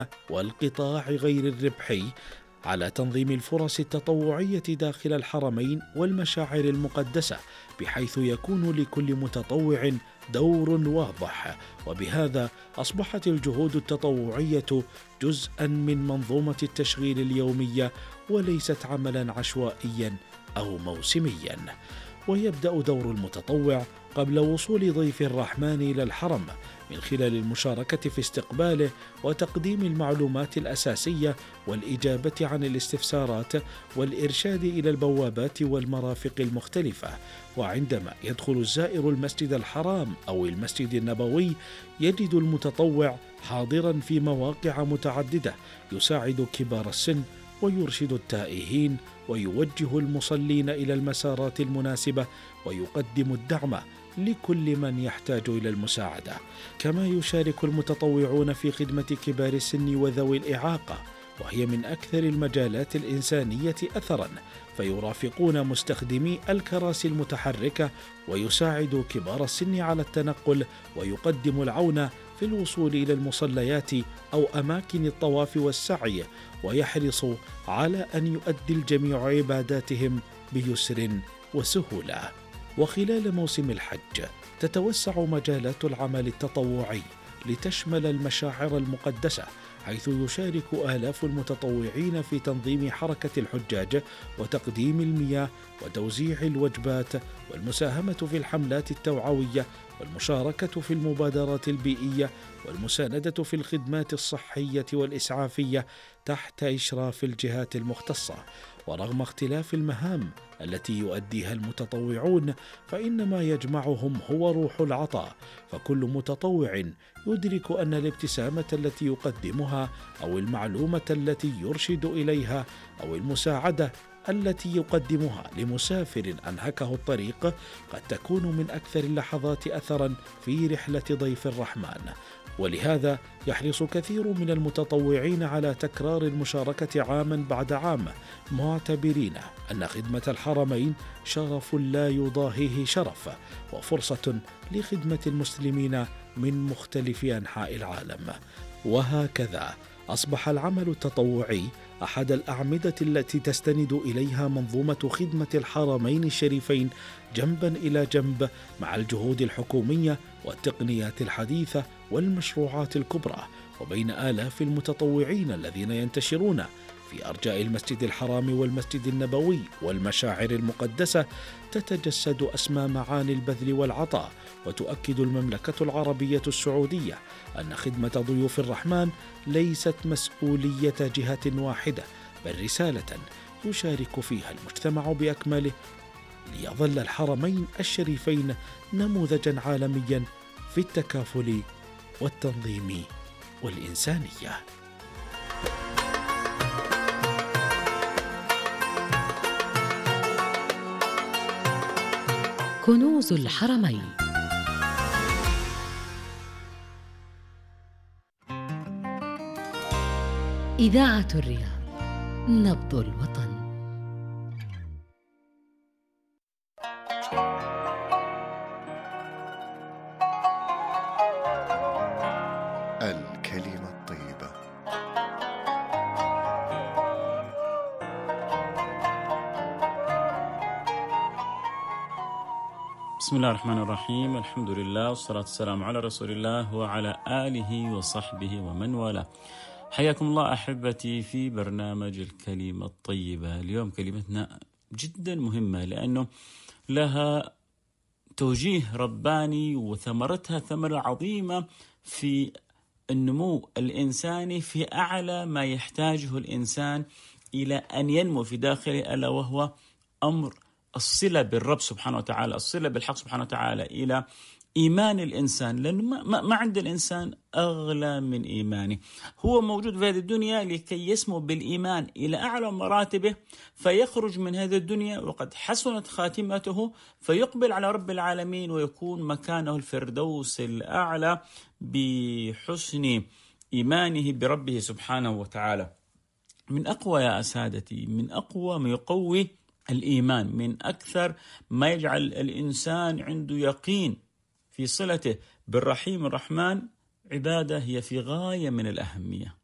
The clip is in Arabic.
والقطاع غير الربحي على تنظيم الفرص التطوعية داخل الحرمين والمشاعر المقدسة، بحيث يكون لكل متطوع دور واضح. وبهذا أصبحت الجهود التطوعية جزءا من منظومة التشغيل اليومية، وليست عملا عشوائيا أو موسميا. ويبدأ دور المتطوع قبل وصول ضيف الرحمن إلى الحرم من خلال المشاركة في استقباله وتقديم المعلومات الأساسية والإجابة عن الاستفسارات والإرشاد إلى البوابات والمرافق المختلفة. وعندما يدخل الزائر المسجد الحرام أو المسجد النبوي، يجد المتطوع حاضرا في مواقع متعددة يساعد كبار السن ويرشد التائهين ويوجه المصلين إلى المسارات المناسبة ويقدم الدعم لكل من يحتاج إلى المساعدة. كما يشارك المتطوعون في خدمة كبار السن وذوي الإعاقة، وهي من أكثر المجالات الإنسانية أثراً، فيرافقون مستخدمي الكراسي المتحركة ويساعد كبار السن على التنقل، ويقدم العون في الوصول إلى المصليات أو أماكن الطواف والسعي، ويحرص على أن يؤدي الجميع عباداتهم بيسر وسهولة. وخلال موسم الحج تتوسع مجالات العمل التطوعي لتشمل المشاعر المقدسة، حيث يشارك آلاف المتطوعين في تنظيم حركة الحجاج وتقديم المياه وتوزيع الوجبات والمساهمة في الحملات التوعوية والمشاركة في المبادرات البيئية والمساندة في الخدمات الصحية والإسعافية تحت إشراف الجهات المختصة. ورغم اختلاف المهام التي يؤديها المتطوعون، فإن ما يجمعهم هو روح العطاء، فكل متطوع يدرك أن الابتسامة التي يقدمها أو المعلومة التي يرشد إليها أو المساعدة التي يقدمها لمسافر أنهكه الطريق قد تكون من أكثر اللحظات أثرا في رحلة ضيف الرحمن. ولهذا يحرص كثير من المتطوعين على تكرار المشاركة عاما بعد عام، معتبرين أن خدمة الحرمين شرف لا يضاهيه شرف، وفرصة لخدمة المسلمين من مختلف أنحاء العالم. وهكذا أصبح العمل التطوعي أحد الأعمدة التي تستند إليها منظومة خدمة الحرمين الشريفين جنبا إلى جنب مع الجهود الحكومية والتقنيات الحديثة والمشروعات الكبرى. وبين آلاف المتطوعين الذين ينتشرون في أرجاء المسجد الحرام والمسجد النبوي والمشاعر المقدسة، تتجسد أسمى معاني البذل والعطاء. وتؤكد المملكة العربية السعودية أن خدمة ضيوف الرحمن ليست مسؤولية جهة واحدة، بل رسالة يشارك فيها المجتمع بأكمله، ليظل الحرمين الشريفين نموذجا عالميا في التكافل والتنظيم والإنسانية. كنوز الحرمين. إذاعة الرياض، نبض الوطن. الكلمة الطيبة. بسم الله الرحمن الرحيم، الحمد لله والصلاة والسلام على رسول الله وعلى آله وصحبه ومن والاه. حياكم الله أحبتي في برنامج الكلمة الطيبة. اليوم كلمتنا جدا مهمة، لأنه لها توجيه رباني وثمرتها ثمرة عظيمة في النمو الإنساني في أعلى ما يحتاجه الإنسان إلى أن ينمو في داخله، ألا وهو أمر الصلة بالرب سبحانه وتعالى، الصلة بالحق سبحانه وتعالى، إلى إيمان الإنسان، لأنه ما عند الإنسان أغلى من إيمانه. هو موجود في هذه الدنيا لكي يسمو بالإيمان إلى أعلى مراتبه، فيخرج من هذه الدنيا وقد حسنت خاتمته، فيقبل على رب العالمين ويكون مكانه الفردوس الأعلى بحسن إيمانه بربه سبحانه وتعالى. من أقوى يا أسادتي، من أقوى ما يقوي الإيمان، من أكثر ما يجعل الإنسان عنده يقين في صلته بالرحيم الرحمن، عبادة هي في غاية من الأهمية.